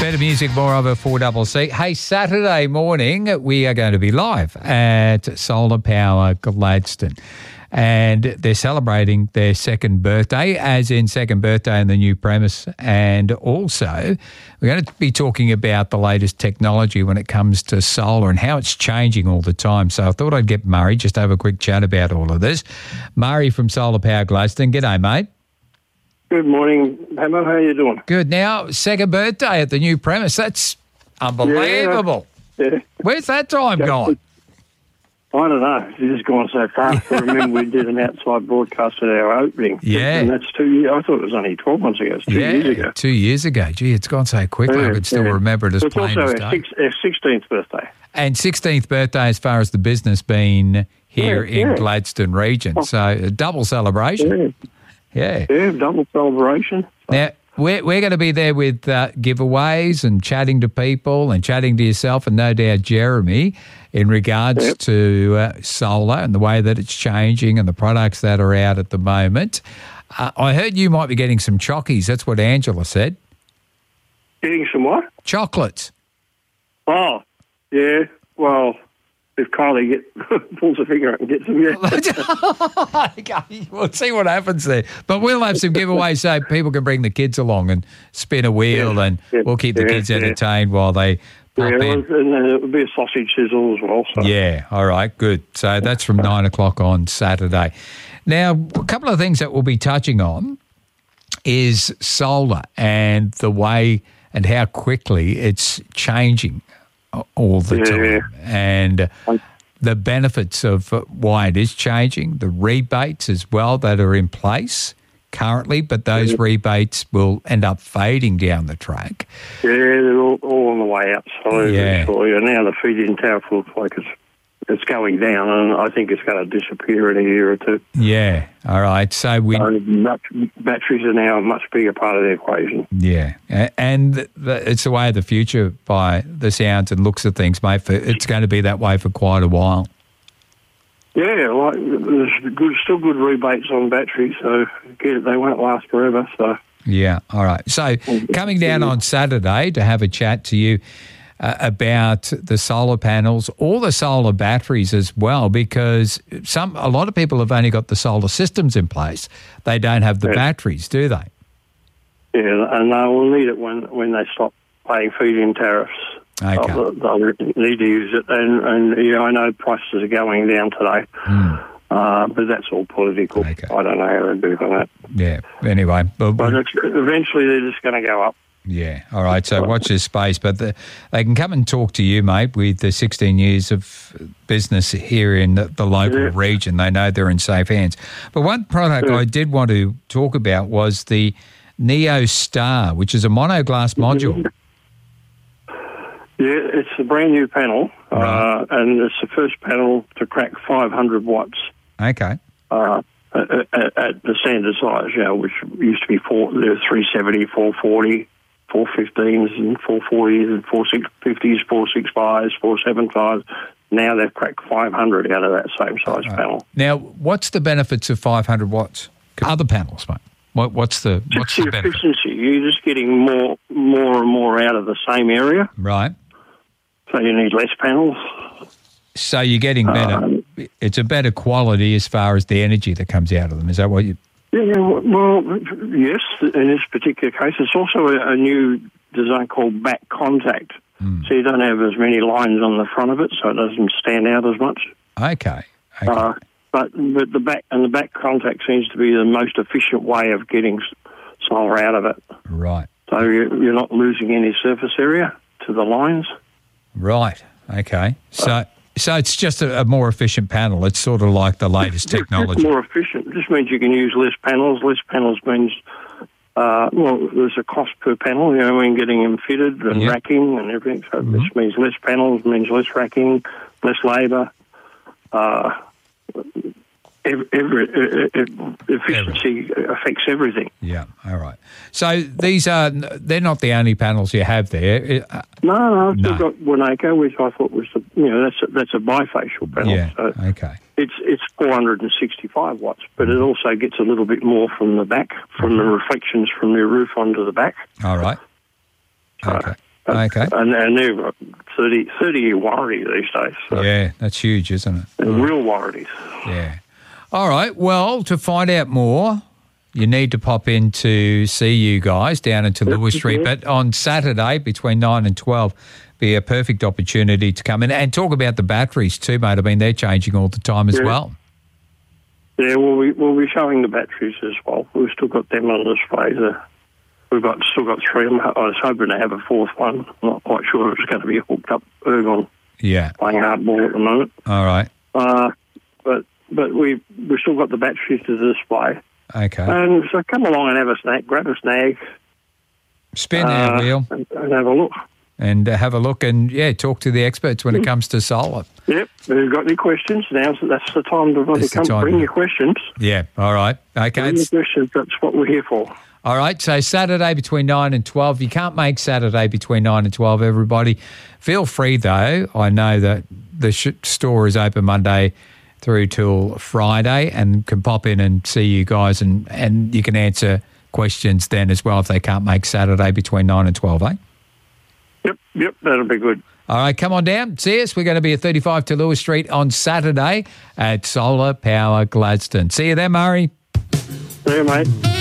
Better music, more of a 4CC. Hey, Saturday morning, we are going to be live at Solar Power Gladstone. And they're celebrating their second birthday, as in second birthday in the new premise. And also, we're going to be talking about the latest technology when it comes to solar and how it's changing all the time. So I thought I'd get Murray just to have a quick chat about all of this. Murray from Solar Power Gladstone. G'day, mate. Good morning, Hammer. How are you doing? Good. Now, second birthday at the new premise. That's unbelievable. Yeah. Where's that time gone? I don't know. It's just gone so fast. I remember we did an outside broadcast at our opening. Yeah. And that's 2 years. I thought it was only 12 months ago. It's 2 years ago. 2 years ago. Gee, it's gone so quickly. I could still remember it as It's plain also as our day. 16th birthday. And 16th birthday as far as the business being here in Gladstone region. So a double celebration. Yeah, double celebration. Now, we're going to be there with giveaways and chatting to people and chatting to yourself and no doubt Jeremy in regards to solar and the way that it's changing and the products that are out at the moment. I heard you might be getting some chockies. That's what Angela said. Getting some what? Chocolates. Oh, yeah. Well, if Kylie pulls a finger up and gets them, Okay, we'll see what happens there. But we'll have some giveaways so people can bring the kids along and spin a wheel and we'll keep the kids entertained while they pop in. And it'll be a sausage sizzle as well. So. Yeah, all right, good. So that's from 9 o'clock on Saturday. Now, a couple of things that we'll be touching on is solar and the way and how quickly it's changing all the time, and the benefits of why it is changing, the rebates as well that are in place currently, but those rebates will end up fading down the track. Yeah, they're all on the way out. So now the feed-in tariff looks like it's going down, and I think it's going to disappear in a year or two. Yeah, all right. So batteries are now a much bigger part of the equation. Yeah, and it's the way of the future by the sounds and looks of things, mate. It's going to be that way for quite a while. Yeah, there's still good rebates on batteries, so they won't last forever. So yeah, all right. So coming down on Saturday to have a chat to you about the solar panels or the solar batteries as well, because a lot of people have only got the solar systems in place. They don't have the batteries, do they? Yeah, and they will need it when they stop paying feed-in tariffs. Okay. They'll need to use it. And I know prices are going down today, but that's all political. Okay. I don't know how to do that. Yeah, anyway. But eventually they're just going to go up. Yeah, all right, so watch this space. But they can come and talk to you, mate, with the 16 years of business here in the local region. They know they're in safe hands. But one product I did want to talk about was the Neo Star, which is a monoglass module. Yeah, it's a brand new panel, and it's the first panel to crack 500 watts. Okay. At the standard size, which used to be 370, 440, 415s and 440s and 450s, 465s, 475s. Now they've cracked 500 out of that same size panel. Now, what's the benefits of 500 watts? Other panels, mate. What's the benefit? Efficiency. You're just getting more and more out of the same area. Right. So you need less panels. So you're getting better. It's a better quality as far as the energy that comes out of them. Is that what you... Yeah, well, yes, in this particular case. It's also a new design called back contact. So you don't have as many lines on the front of it, so it doesn't stand out as much. Okay. But the back contact seems to be the most efficient way of getting solar out of it. Right. So you're not losing any surface area to the lines. Right. Okay. So it's just a more efficient panel. It's sort of like the latest technology. It's more efficient. This means you can use less panels. Less panels means, there's a cost per panel, when getting them fitted and racking and everything. So this means less panels, means less racking, less labour. Efficiency affects everything. Yeah, all right. So they're not the only panels you have there. No, I've still got Wanako, which I thought was that's a bifacial panel. Yeah, so okay. It's 465 watts, but it also gets a little bit more from the back, from the reflections from the roof onto the back. All right. Okay. Okay. And they've got 30-year warranty these days. So. Yeah, that's huge, isn't it? And real warranties. Yeah. All right. Well, to find out more, you need to pop in to see you guys down into Lewis Street. But on Saturday between 9 and 12, be a perfect opportunity to come in and talk about the batteries too, mate. I mean, they're changing all the time as well. Yeah, we'll be showing the batteries as well. We've still got them on display. We've still got 3 of them. I was hoping to have a 4th one. I'm not quite sure if it's going to be hooked up ergon. Yeah. Playing hardball at the moment. All right. But we've still got the batteries to display. Okay. And so come along and have a snack, grab a snag. Spin our wheel. And have a look. And have a look and, talk to the experts when it comes to solar. Yep. If you've got any questions, that's the time to bring your questions. Yeah. All right. Okay. Bring your questions. That's what we're here for. All right, so Saturday between 9 and 12. You can't make Saturday between 9 and 12, everybody. Feel free, though. I know that the store is open Monday through till Friday and can pop in and see you guys and you can answer questions then as well if they can't make Saturday between 9 and 12, eh? Yep, that'll be good. All right, come on down. See us. We're going to be at 35 to Lewis Street on Saturday at Solar Power Gladstone. See you there, Murray. See you, mate.